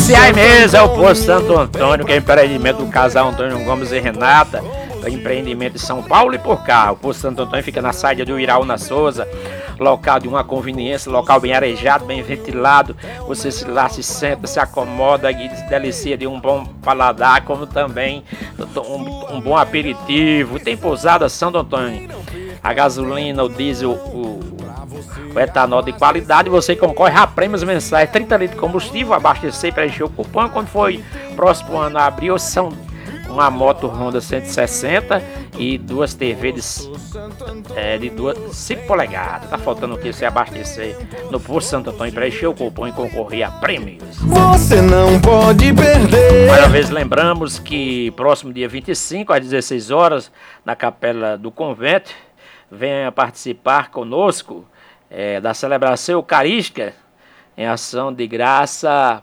Esse aí mesmo é o Posto Santo Antônio, que é empreendimento do casal Antônio Gomes e Renata. Empreendimento de São Paulo e por cá. O Posto Santo Antônio fica na saída do Iraúna Souza, local de uma conveniência, local bem arejado, bem ventilado. Você se senta, se acomoda e se delicia de um bom paladar, como também um bom aperitivo. Tem pousada Santo Antônio. A gasolina, o diesel, o etanol de qualidade, você concorre a prêmios mensais, 30 litros de combustível, abastecer para encher o cupom. Quando foi próximo ano abril, são uma moto Honda 160 e duas TVs de 5 polegadas. Tá faltando o que você abastecer no Posto Santo Antônio para encher o cupom e concorrer a prêmios. Você não pode perder. Mais uma vez lembramos que próximo dia 25 às 16 horas na Capela do Convento, venha participar conosco da celebração eucarística em ação de graça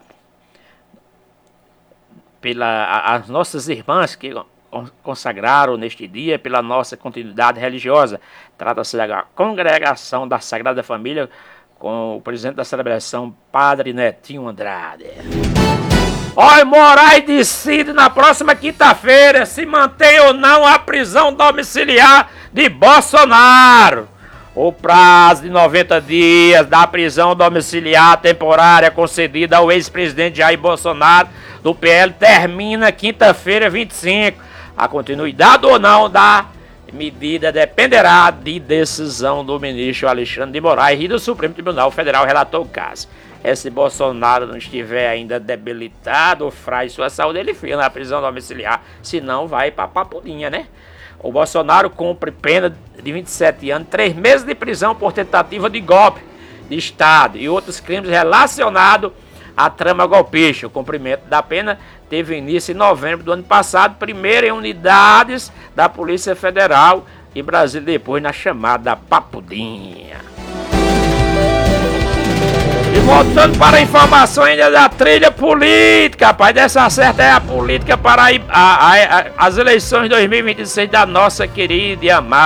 as nossas irmãs que consagraram neste dia pela nossa continuidade religiosa. Trata-se da Congregação da Sagrada Família com o presidente da celebração, Padre Netinho Andrade. Olha, Moraes decide na próxima quinta-feira se mantém ou não a prisão domiciliar de Bolsonaro. O prazo de 90 dias da prisão domiciliar temporária concedida ao ex-presidente Jair Bolsonaro do PL termina quinta-feira 25. A continuidade ou não da medida dependerá de decisão do ministro Alexandre de Moraes e do Supremo Tribunal Federal, relatou o caso. Se Bolsonaro não estiver ainda debilitado ou frágil sua saúde, ele fica na prisão domiciliar, senão vai pra papulinha, né? O Bolsonaro cumpre pena de 27 anos, 3 meses de prisão por tentativa de golpe de Estado e outros crimes relacionados à trama golpista. O cumprimento da pena teve início em novembro do ano passado, primeiro em unidades da Polícia Federal e Brasília, depois na chamada Papudinha. E voltando para a informação ainda da trilha política, rapaz, dessa certa é a política para as eleições 2026 da nossa querida e amada